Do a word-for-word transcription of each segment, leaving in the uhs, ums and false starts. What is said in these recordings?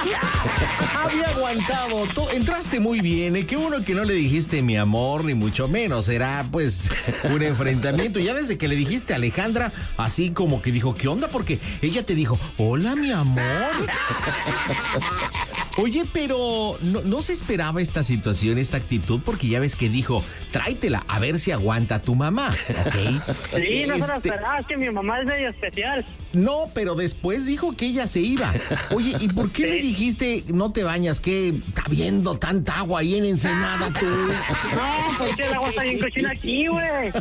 Había aguantado. Tú entraste muy bien, ¿eh? Qué bueno que no le dijiste mi amor, ni mucho menos. Era, pues, un enfrentamiento. Ya desde que le dijiste a Alejandra, así como que dijo, ¿qué onda? Porque ella te dijo, hola, mi amor. Oye, pero no, no se esperaba esta situación, esta actitud, porque ya ves que dijo, tráetela, a ver si aguanta tu mamá, ¿ok? Sí, no se lo Este, esperaba, es que mi mamá es medio especial. No, pero después dijo que ella se iba. Oye, ¿y por qué Sí. le dijiste no te bañas? ¿Qué? ¿Está viendo tanta agua ahí en Ensenada tú? No, porque el agua está bien cochina aquí, güey.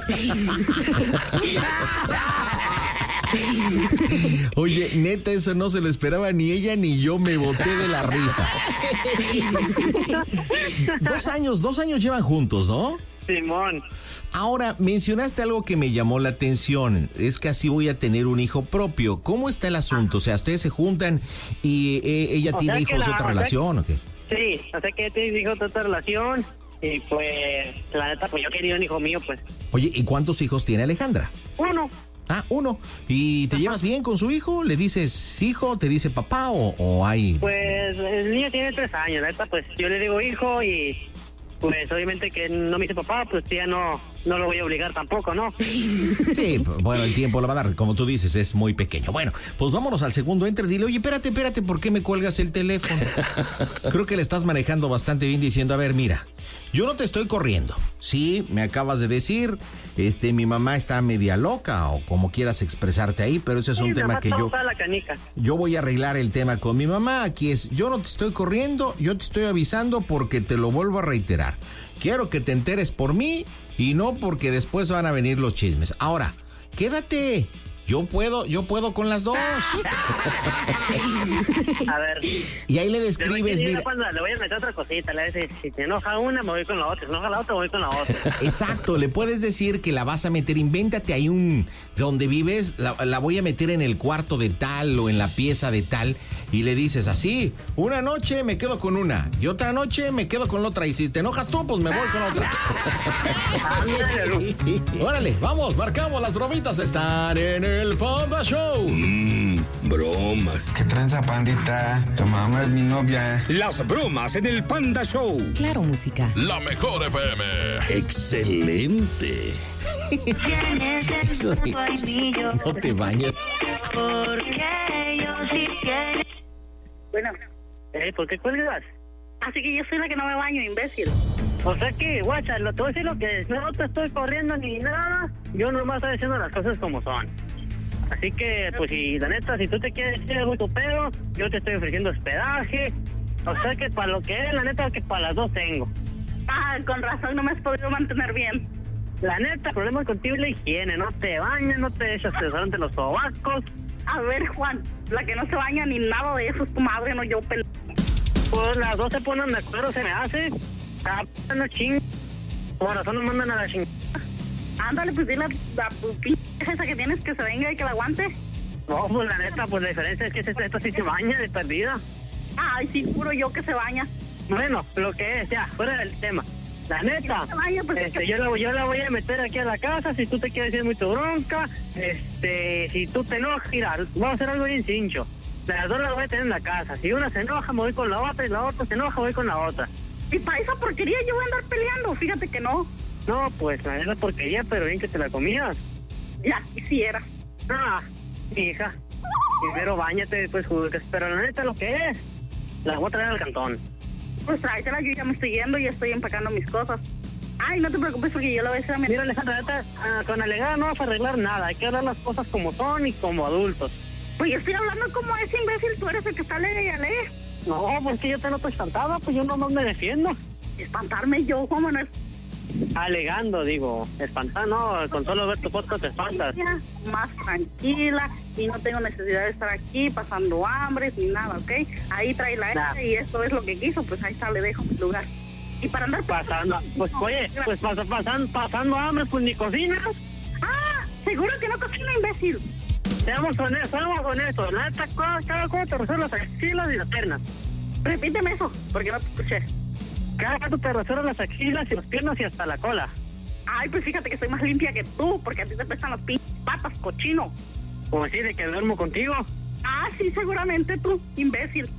Oye, neta, eso no se lo esperaba ni ella ni yo, me boté de la risa. Dos años, dos años llevan juntos, ¿no? Simón. Ahora, mencionaste algo que me llamó la atención, es que así voy a tener un hijo propio. ¿Cómo está el asunto? O sea, ustedes se juntan y eh, ella O tiene sea que hijos de la- otra o sea- relación, ¿o qué? Sí, o sea que te dijo otra relación. Y pues, la neta, pues yo quería un hijo mío, pues. Oye, ¿y cuántos hijos tiene Alejandra? Uno. Ah, uno. ¿Y te llevas bien con su hijo? ¿Le dices hijo? ¿Te dice papá o, o hay...? Pues el niño tiene tres años, la neta, pues yo le digo hijo y pues obviamente que no me dice papá, pues ya no, no lo voy a obligar tampoco, ¿no? Sí, bueno, el tiempo lo va a dar, como tú dices, es muy pequeño. Bueno, pues vámonos al segundo entre. Dile, oye, espérate, espérate, ¿por qué me cuelgas el teléfono? Creo que le estás manejando bastante bien diciendo, a ver, mira, yo no te estoy corriendo. Sí, me acabas de decir, este, mi mamá está media loca o como quieras expresarte ahí, pero ese es un Sí, tema nomás que yo... toca la canica. Yo voy a arreglar el tema con mi mamá. Aquí es, yo no te estoy corriendo, yo te estoy avisando porque te lo vuelvo a reiterar. Quiero que te enteres por mí y no porque después van a venir los chismes. Ahora, quédate. Yo puedo, yo puedo con las dos. A ver. Y ahí le Le voy, describes, a- mira. cuando le voy a meter otra cosita, le voy a decir, si te enoja una, me voy con la otra, si te enoja la otra, me voy con la otra. Exacto, le puedes decir que la vas a meter, invéntate ahí un, donde vives, la, la voy a meter en el cuarto de tal o en la pieza de tal, y le dices así, una noche me quedo con una, y otra noche me quedo con la otra, y si te enojas tú, pues me voy con otra. Órale, vamos, marcamos, las bromitas están en el Panda Show. Mmm, bromas. ¿Qué tranza, pandita? Tu mamá es mi novia. Las bromas en el Panda Show. Claro, música. La mejor F M. Excelente. Eso de- no te bañes. Bueno, Eh, ¿por qué cuelgas? así que yo soy la que no me baño, imbécil. O sea que, guacha, lo, te voy a decir lo que es, no te estoy corriendo ni nada, yo nomás estoy diciendo las cosas como son. Así que, pues, si la neta, si tú te quieres decir algo tu pedo, yo te estoy ofreciendo hospedaje. O sea que para lo que es, la neta, que para las dos tengo. Ah, con razón no me has podido mantener bien. La neta, el problema contigo es la higiene, no te bañas, no te echas desodorante en los sobacos. A ver, Juan, la que no se baña ni nada de eso es tu madre, no yo, pel... Pues las dos se ponen de acuerdo, se me hace. Ah, no ching. Por razón nos mandan a la ching. Ándale, pues dile a la pinche esa que tienes que se venga y que la aguante. No, pues la neta, pues la diferencia es que esta, esta sí se baña de perdida. Ay, sí, juro yo que se baña. Bueno, lo que es, ya, fuera del tema. La neta, Se baña, pues, este, yo, la, yo la voy a meter aquí a la casa, si tú te quieres ir muy tu bronca, este, si tú te enojas, mira, vamos a hacer algo bien cincho. Las dos las voy a tener en la casa, si una se enoja, me voy con la otra, y la otra se enoja, voy con la otra. Y para esa porquería yo voy a andar peleando, fíjate que no. No, pues, la neta porquería, pero bien que te la comías. Ya quisiera. Ah, mi hija, primero bañate, después jugues, pero la neta lo que es, la voy a traer al cantón. Pues tráetela, yo ya me estoy yendo y estoy empacando mis cosas. Ay, no te preocupes porque yo la voy a hacer a mi... Mira, Alejandra, neta, ah, con Alegada no vas a arreglar nada, hay que hablar las cosas como son y como adultos. Pues yo estoy hablando como ese imbécil, tú eres el que está alegre y alegre. No, pues que yo te noto espantada, pues yo nomás me defiendo. Espantarme yo, ¿cómo no es? Alegando, digo, espantar, no, con solo ver tu podcast te espantas. Ya, más tranquila y no tengo necesidad de estar aquí pasando hambre ni nada, ¿ok? Ahí trae la Nah. esta y esto es lo que quiso, pues ahí está, le dejo mi lugar. Y para andar Pasando, pues oye, pues pasa, pasan, pasando hambre, pues ni cocinas. Ah, seguro que no cocina, imbécil. Seamos honestos, seamos honestos, la neta, cada, cada cosa te resuelve las axilas y las piernas. Repíteme eso, porque no te escuché. Cada rato te resuelve las axilas y las piernas y hasta la cola. Ay, pues fíjate que soy más limpia que tú, porque a ti te pesan las pinches patas, cochino. Como así de que duermo contigo. Ah, sí, seguramente tú, imbécil.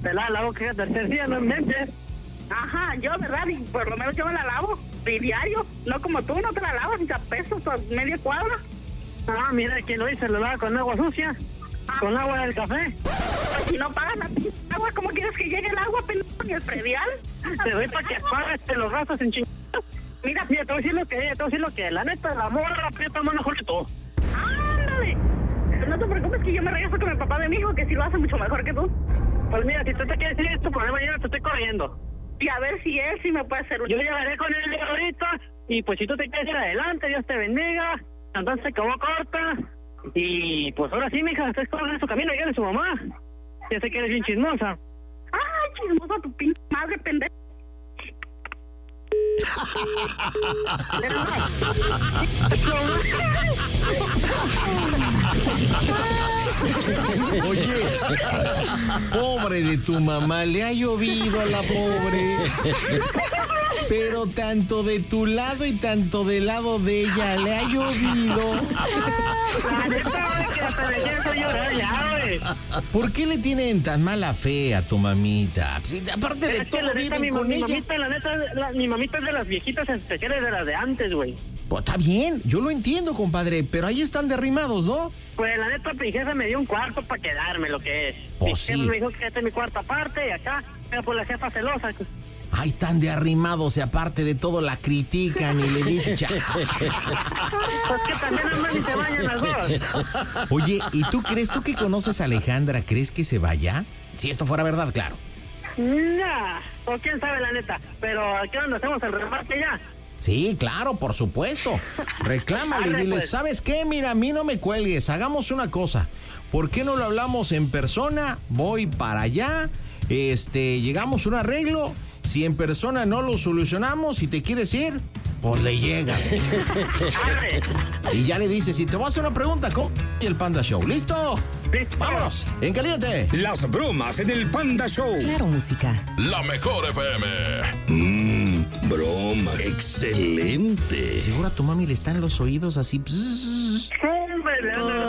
te la lavo que el tercer día, no inventes. Ajá, yo, ¿verdad? Y por lo menos yo me la lavo de diario. No como tú, no te la lavas y te apestas por media cuadra. Ah, mira, quien lo dice, lo lava con agua sucia, Ah. con agua del café. Pues si no pagas la p- agua, ¿cómo quieres que llegue el agua, pendejo, ni el predial? Te doy para que pagues, te los gastos en chingados. Mira, mira, te voy a decir lo que, te voy a decir lo que, la neta, la morra la aprieta más mejor que tú. ¡Ándale! No te preocupes que yo me regreso con el papá de mi hijo, que sí lo hace mucho mejor que tú. Pues mira, si tú te quieres decir es tu problema, yo no te estoy corriendo. Y a ver si él sí me puede hacer un... Yo llegaré con él ahorita, y pues si tú te quieres ir adelante, Dios te bendiga. Entonces se acabó corta, y pues ahora sí, mija, estás corriendo su camino, ya de su mamá. Ya sé que eres bien chismosa. ¡Ay, chismosa tu pinche madre, pendejo! Oye, pobre de tu mamá, le ha llovido a la pobre. Pero tanto de tu lado y tanto del lado de ella le ha llovido. La neta, güey, que hasta me quiero llorar ya, güey. ¿Por qué le tienen tan mala fe a tu mamita? Si, aparte de Es que todo, la neta, viven mi, con mi ella. mamita, la neta, la- mi mamita es de las viejitas especiales de las de antes, güey. Pues está bien, yo lo entiendo, compadre, pero ahí están derrimados, ¿no? Pues la neta, mi jefe me dio un cuarto para quedarme, lo que es. Oh, mi sí. jefe me dijo que este es mi cuarto aparte y acá, pero pues la jefa celosa. Pues, Ahí están de arrimados y aparte de todo la critican y le dicen... "Cha". pues que también andan y se bañan las dos. Oye, ¿y tú crees, tú que conoces a Alejandra, crees que se vaya? Si esto fuera verdad, claro. Nah, o quién sabe la neta, pero aquí donde hacemos el remate ya. Sí, claro, por supuesto. Reclámale y Arre, dile, pues. ¿sabes qué? Mira, a mí no me cuelgues, hagamos una cosa. ¿Por qué no lo hablamos en persona? Voy para allá, este, llegamos a un arreglo. Si en persona no lo solucionamos, si te quieres ir, pues le llegas. Arre. Y ya le dices, si te voy a hacer una pregunta, ¿cómo? Y el Panda Show, ¿listo? Listo. ¡Vámonos! ¡En caliente! Las bromas en el Panda Show. Claro, música. La mejor F M. Mmm, bromas. Excelente. Seguro a tu mami le están los oídos así. Hombre, le ando